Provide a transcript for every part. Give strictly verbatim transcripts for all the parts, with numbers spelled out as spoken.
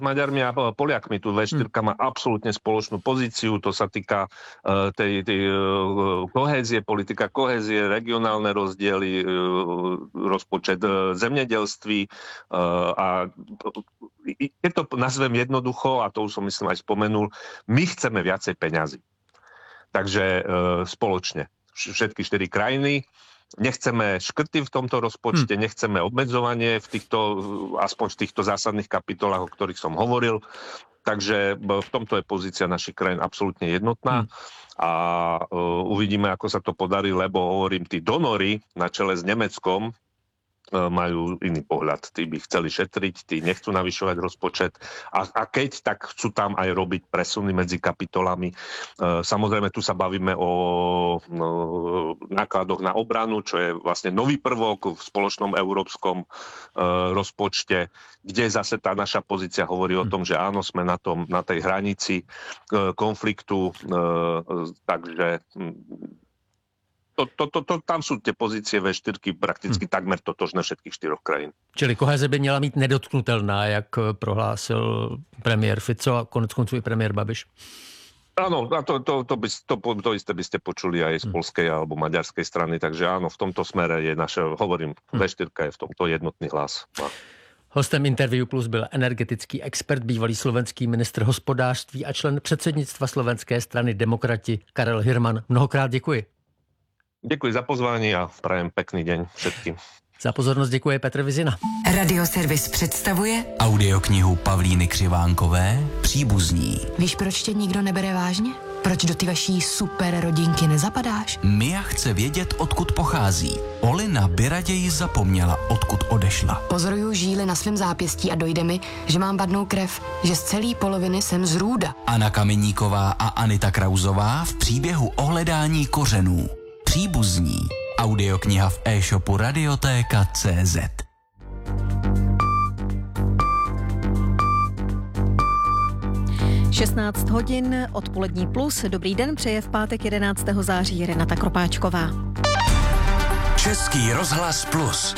Maďarmi a Poliakmi. Tu vé štyri má absolútne spoločnú pozíciu, to sa týka uh, tej, tej uh, kohézie, politika kohézie, regionálne rozdiely, uh, rozpočet uh, zemědělství uh, a keď to nazvem jednoducho, a to už som myslím aj spomenul, my chceme viacej peňazí. Takže uh, spoločne. Všetky štyri krajiny. Nechceme škrty v tomto rozpočte, hmm. nechceme obmedzovanie v týchto, aspoň v týchto zásadných kapitolách, o ktorých som hovoril. Takže v tomto je pozícia našich krajín absolútne jednotná. Hmm. A uh, uvidíme, ako sa to podarí, lebo hovorím, tí donory na čele s Nemeckom majú iný pohľad. Tí by chceli šetriť, tí nechcú navyšovať rozpočet a, a keď, tak chcú tam aj robiť presuny medzi kapitolami. E, samozrejme, tu sa bavíme o no, nákladoch na obranu, čo je vlastne nový prvok v spoločnom európskom e, rozpočte, kde zase tá naša pozícia hovorí o tom, že áno, sme na, tom, na tej hranici e, konfliktu, e, takže To, to, to, to, tam jsou ty pozície vé štyri prakticky hmm. takmer totožné všetkých čtyřoch krajín. Čili koheze by měla mít nedotknutelná, jak prohlásil premiér Fico a konec konců i premiér Babiš. Áno, a to, to, to, by, to, to isté by ste počuli aj z hmm. polskej alebo maďarskej strany, takže áno, v tomto smere je naše, hovorím, hmm. vé štyri je v tomto jednotný hlas. A... Hostem Interview Plus byl energetický expert, bývalý slovenský ministr hospodářství a člen předsednictva slovenské strany Demokrati Karel Hirman. Mnohokrát děkuji. Děkuji za pozvání a prajem pekný deň všetkým. Za pozornost děkuje Petr Vizina. Radioservis představuje audioknihu Pavlíny Křivánkové Příbuzní. Víš, proč tě nikdo nebere vážně? Proč do ty vaší super rodinky nezapadáš? Mia chce vědět, odkud pochází. Olina by raději zapomněla, odkud odešla. Pozoruju žíly na svém zápěstí a dojde mi, že mám vadnou krev, že z celé poloviny jsem z Růda. Anna Kameníková a Anita Krauzová v příběhu o hledání kořenů. Příbuzní. Audiokniha v e-shopu Radiotéka tečka cé zet. šestnáct hodin, odpolední plus. Dobrý den, přeje v pátek jedenáctého září Renata Kropáčková. Český rozhlas plus.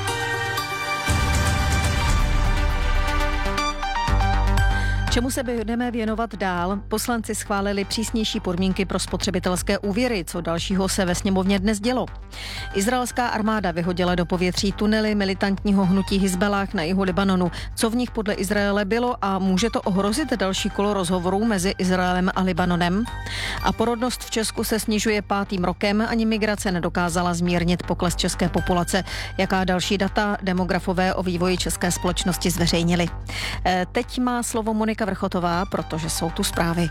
Čemu se budeme věnovat dál? Poslanci schválili přísnější podmínky pro spotřebitelské úvěry. Co dalšího se ve sněmovně dnes dělo? Izraelská armáda vyhodila do povětří tunely militantního hnutí Hizballáh na jihu Libanonu. Co v nich podle Izraele bylo a může to ohrozit další kolo rozhovorů mezi Izraelem a Libanonem? A porodnost v Česku se snižuje pátým rokem, ani migrace nedokázala zmírnit pokles české populace. Jaká další data demografové o vývoji české společnosti zveřejnili? E, teď má slovo Monika Vrchotová, protože jsou tu zprávy.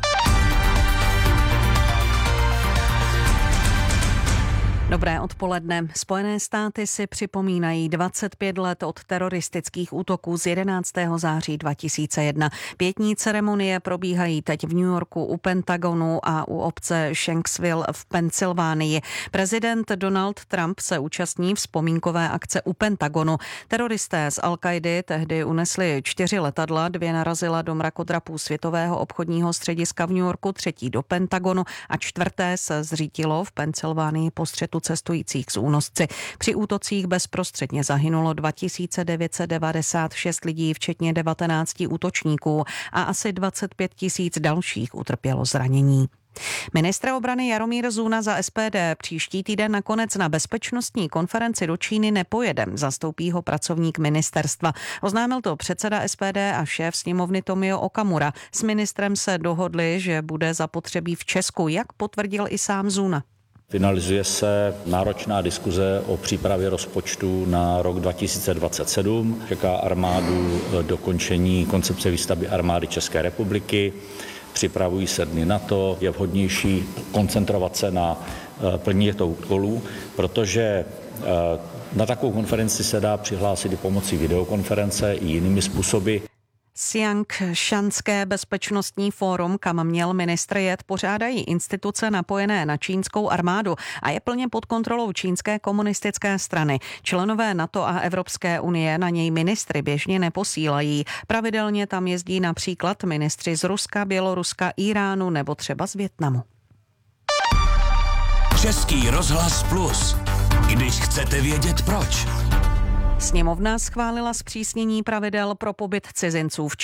Dobré odpoledne. Spojené státy si připomínají dvacet pět let od teroristických útoků z jedenáctého září dva tisíce jedna. Pětní ceremonie probíhají teď v New Yorku u Pentagonu a u obce Shanksville v Pensylvánii. Prezident Donald Trump se účastní vzpomínkové akce u Pentagonu. Teroristé z Al-Kaidy tehdy unesli čtyři letadla, dvě narazila do mrakodrapů Světového obchodního střediska v New Yorku, třetí do Pentagonu a čtvrté se zřítilo v Pensylvánii po střetu cestujících s únosci. Při útocích bezprostředně zahynulo dva tisíce devět set devadesát šest lidí, včetně devatenácti útočníků a asi dvacet pět tisíc dalších utrpělo zranění. Ministr obrany Jaromír Zuna za S P D příští týden nakonec na bezpečnostní konferenci do Číny nepojede. Zastoupí ho pracovník ministerstva. Oznámil to předseda S P D a šéf sněmovny Tomio Okamura. S ministrem se dohodli, že bude zapotřebí v Česku, jak potvrdil i sám Zuna. Finalizuje se náročná diskuze o přípravě rozpočtu na rok dva tisíce dvacet sedm. Čeká armádu dokončení koncepce výstavby armády České republiky. Připravují se dny NATO. Je vhodnější koncentrovat se na plnění těchto úkolů, protože na takovou konferenci se dá přihlásit i pomocí videokonference i jinými způsoby. Šanské bezpečnostní fórum, kam měl ministr jet, pořádají instituce napojené na čínskou armádu a je plně pod kontrolou čínské komunistické strany. Členové NATO a Evropské unie na něj ministry běžně neposílají. Pravidelně tam jezdí například ministři z Ruska, Běloruska, Iránu nebo třeba z Vietnamu. Český rozhlas plus. Když chcete vědět proč. Sněmovna schválila zpřísnění pravidel pro pobyt cizinců v